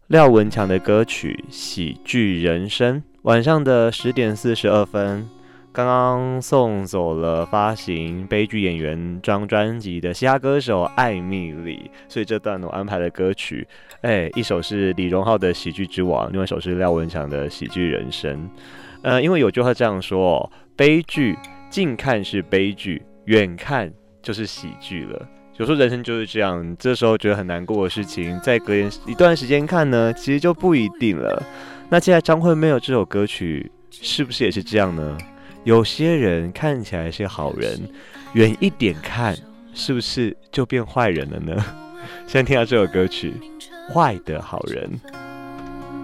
廖文强的歌曲《喜剧人生》。晚上的10点42分，刚刚送走了发行悲剧演员张专辑的嘻哈歌手艾蜜莉，所以这段我安排的歌曲，一首是李荣浩的《喜剧之王》，另外一首是廖文强的《喜剧人生》。因为有句话这样说，悲剧近看是悲剧，远看就是喜剧了。有时候人生就是这样，这时候觉得很难过的事情，再隔一段时间看呢，其实就不一定了。那现在张惠妹有这首歌曲，是不是也是这样呢？有些人看起来是好人，远一点看，是不是就变坏人了呢？现在听到这首歌曲，《坏的好人》。